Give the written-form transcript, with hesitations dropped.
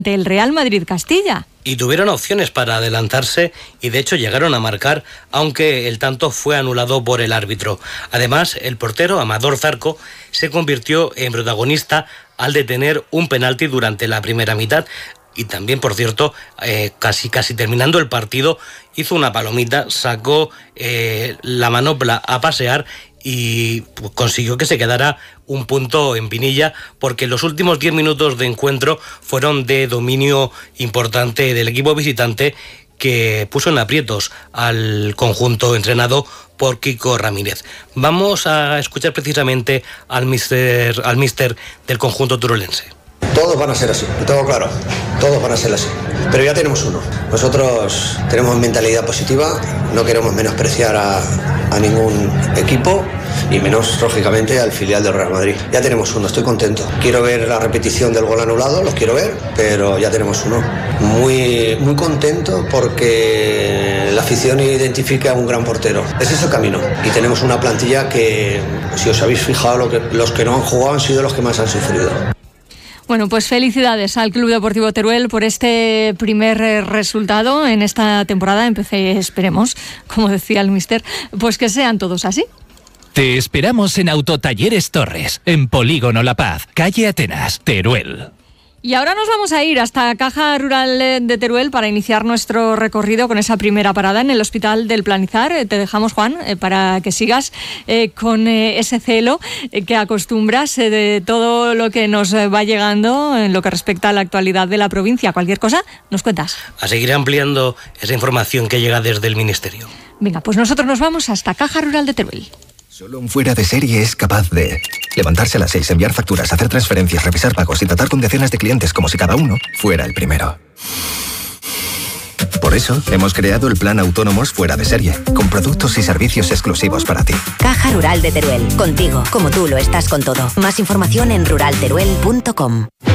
del Real Madrid Castilla. Y tuvieron opciones para adelantarse y de hecho llegaron a marcar, aunque el tanto fue anulado por el árbitro. Además, el portero Amador Zarco se convirtió en protagonista al detener un penalti durante la primera mitad. Y también, por cierto, casi terminando el partido, hizo una palomita, sacó la manopla a pasear y consiguió que se quedara un punto en Pinilla, porque los últimos 10 minutos de encuentro fueron de dominio importante del equipo visitante, que puso en aprietos al conjunto entrenado por Kiko Ramírez. Vamos a escuchar precisamente al míster del conjunto turolense. Todos van a ser así, lo tengo claro, todos van a ser así, pero ya tenemos uno. Nosotros tenemos mentalidad positiva, no queremos menospreciar a ningún equipo y menos, lógicamente, al filial del Real Madrid. Ya tenemos uno, estoy contento. Quiero ver la repetición del gol anulado, los quiero ver, pero ya tenemos uno. Muy contento porque la afición identifica a un gran portero. Ese es el camino y tenemos una plantilla que, si os habéis fijado, los que no han jugado han sido los que más han sufrido. Bueno, pues felicidades al Club Deportivo Teruel por este primer resultado en esta temporada. Esperemos, como decía el míster, pues que sean todos así. Te esperamos en Autotalleres Torres, en Polígono La Paz, calle Atenas, Teruel. Y ahora nos vamos a ir hasta Caja Rural de Teruel para iniciar nuestro recorrido con esa primera parada en el Hospital del Planizar. Te dejamos, Juan, para que sigas con ese celo que acostumbras de todo lo que nos va llegando en lo que respecta a la actualidad de la provincia. Cualquier cosa, nos cuentas. A seguir ampliando esa información que llega desde el Ministerio. Venga, pues nosotros nos vamos hasta Caja Rural de Teruel. Solo un fuera de serie es capaz de levantarse a las 6, enviar facturas, hacer transferencias, revisar pagos y tratar con decenas de clientes como si cada uno fuera el primero. Por eso, hemos creado el Plan Autónomos Fuera de Serie, con productos y servicios exclusivos para ti. Caja Rural de Teruel, contigo, como tú lo estás con todo. Más información en ruralteruel.com.